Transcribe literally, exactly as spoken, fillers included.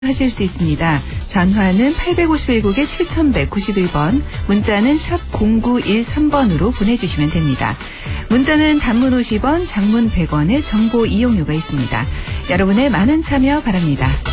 하실 수 있습니다. 전화는 팔오일 국에 칠천백구십일 번, 문자는 샵 공구일삼 번으로 보내주시면 됩니다. 문자는 단문 오십 원, 장문 백 원의 정보 이용료가 있습니다. 여러분의 많은 참여 바랍니다.